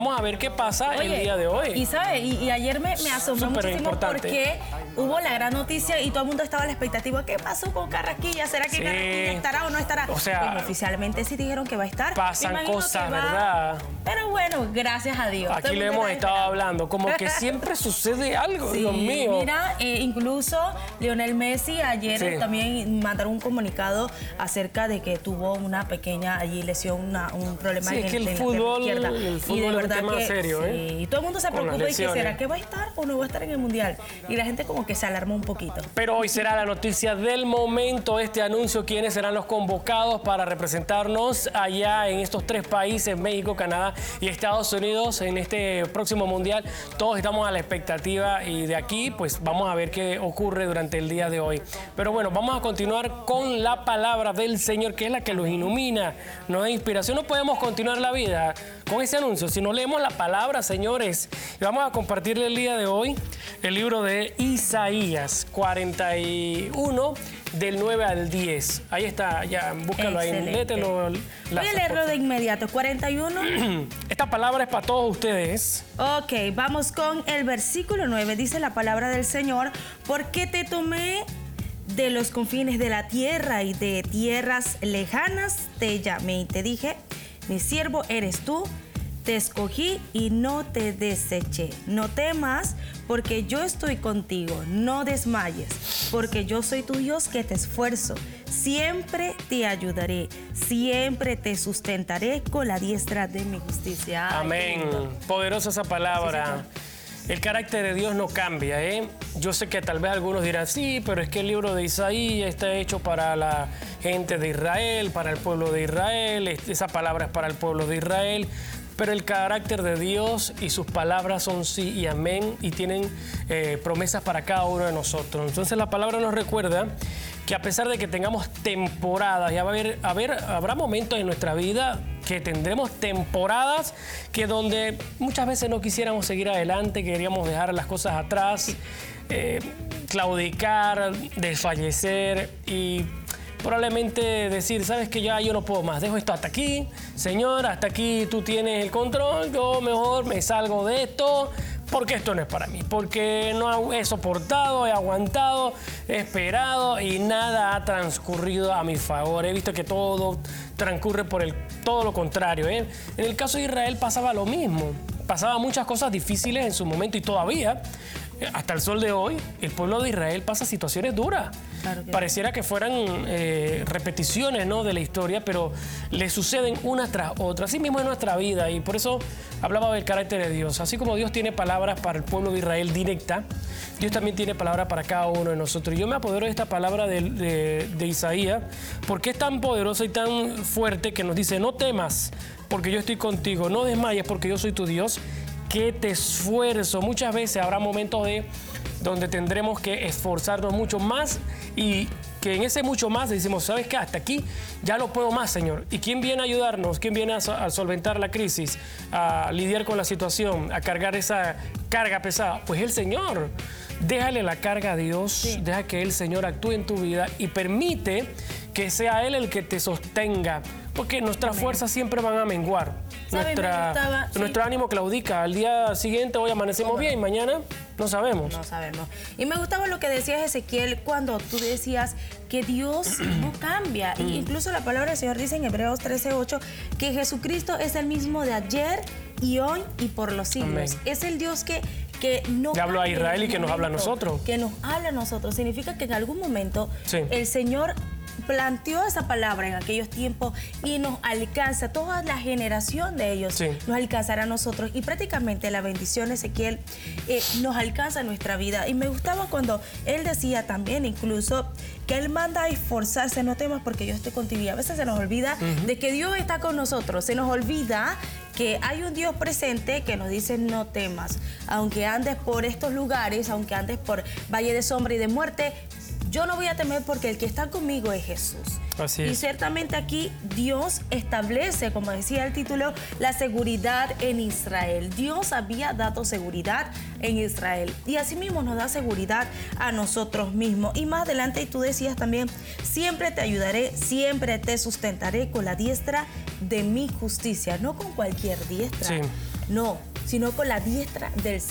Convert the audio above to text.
Vamos a ver qué pasa el día de hoy. Y ¿sabes? Y ayer me asombró muchísimo porque hubo la gran noticia y todo el mundo estaba a la expectativa. ¿Qué pasó con Carraquilla? ¿Será que Carraquilla estará o no estará? O sea, bueno, oficialmente sí dijeron que va a estar. Pasan cosas, ¿verdad? Pero bueno, gracias a Dios. Aquí le hemos estado hablando, como que siempre sucede algo, sí, Dios mío. Mira, incluso Lionel Messi ayer también mandaron un comunicado acerca de que tuvo una pequeña lesión, un problema en es que el la fútbol, pierna. El fútbol es un tema serio, Y todo el mundo se preocupa y que será que va a estar o no va a estar en el Mundial. Y la gente como que se alarmó un poquito. Pero hoy será la noticia del momento, este anuncio, quiénes serán los convocados para representarnos allá en estos 3 países, México, Canadá y Estados Unidos, en este próximo Mundial. Todos estamos a la expectativa y de aquí pues vamos a ver qué ocurre durante el día de hoy. Pero bueno, vamos a continuar con la palabra del Señor, que es la que los ilumina, nos da inspiración. No podemos continuar la vida con ese anuncio si no leemos la palabra, señores. Y vamos a compartirle el día de hoy el libro de Isaías 41, del 9 al 10. Ahí está, ya, búscalo. Excelente. Ahí, léetelo. Voy a leerlo de inmediato. 41. Esta palabra es para todos ustedes. Ok, vamos con el versículo 9. Dice la palabra del Señor: porque te tomé de los confines de la tierra y de tierras lejanas te llamé y te dije, mi siervo eres tú. Te escogí y no te deseché. No temas, porque yo estoy contigo. No desmayes, porque yo soy tu Dios que te esfuerzo. Siempre te ayudaré. Siempre te sustentaré con la diestra de mi justicia. Amén. Poderosa esa palabra. Sí, el carácter de Dios no cambia, ¿eh? Yo sé que tal vez algunos dirán, sí, pero es que el libro de Isaías está hecho para la gente de Israel, para el pueblo de Israel. Esa palabra es para el pueblo de Israel. Pero el carácter de Dios y sus palabras son sí y amén y tienen promesas para cada uno de nosotros. Entonces la palabra nos recuerda que a pesar de que tengamos temporadas, ya habrá momentos en nuestra vida que tendremos temporadas que donde muchas veces no quisiéramos seguir adelante, queríamos dejar las cosas atrás, claudicar, desfallecer y probablemente decir, sabes que ya yo no puedo más, dejo esto hasta aquí, Señor, hasta aquí tú tienes el control, yo mejor me salgo de esto, porque esto no es para mí, porque no he soportado, he aguantado, he esperado y nada ha transcurrido a mi favor. He visto que todo transcurre por todo lo contrario, ¿eh? En el caso de Israel pasaba lo mismo, pasaba muchas cosas difíciles en su momento y todavía, hasta el sol de hoy, el pueblo de Israel pasa situaciones duras. Claro que pareciera que fueran repeticiones, ¿no?, de la historia, pero le suceden una tras otra. Así mismo es nuestra vida y por eso hablaba del carácter de Dios. Así como Dios tiene palabras para el pueblo de Israel directa, Dios también tiene palabras para cada uno de nosotros. Yo me apodero de esta palabra de Isaías porque es tan poderosa y tan fuerte que nos dice, no temas porque yo estoy contigo, no desmayes porque yo soy tu Dios, que te esfuerzo. Muchas veces habrá momentos donde tendremos que esforzarnos mucho más y que en ese mucho más decimos, ¿sabes qué? Hasta aquí ya no puedo más, Señor. ¿Y quién viene a ayudarnos? ¿Quién viene a solventar la crisis? A lidiar con la situación, a cargar esa carga pesada. Pues el Señor. Déjale la carga a Dios, deja que el Señor actúe en tu vida y permite que sea Él el que te sostenga, porque nuestras fuerzas siempre van a menguar. Nuestro ánimo claudica. Al día siguiente hoy amanecemos bien y mañana no sabemos. No sabemos. Y me gustaba lo que decías, Ezequiel, cuando tú decías que Dios no cambia. Y incluso la palabra del Señor dice en Hebreos 13:8 que Jesucristo es el mismo de ayer y hoy y por los siglos. Amén. Es el Dios que no le habló a Israel y que nos habla a nosotros. Que nos habla a nosotros. Significa que en algún momento el Señor planteó esa palabra en aquellos tiempos y nos alcanza, toda la generación de ellos nos alcanzará a nosotros y prácticamente la bendición, Ezequiel, nos alcanza nuestra vida. Y me gustaba cuando él decía también incluso que él manda a esforzarse, no temas porque yo estoy contigo. Y a veces se nos olvida de que Dios está con nosotros, se nos olvida que hay un Dios presente que nos dice no temas, aunque andes por estos lugares, aunque andes por valle de sombra y de muerte, yo no voy a temer porque el que está conmigo es Jesús. Así es. Y ciertamente aquí Dios establece, como decía el título, la seguridad en Israel. Dios había dado seguridad en Israel y así mismo nos da seguridad a nosotros mismos. Y más adelante tú decías también, siempre te ayudaré, siempre te sustentaré con la diestra de mi justicia, no con cualquier diestra. Sí. no, sino con la diestra del Señor.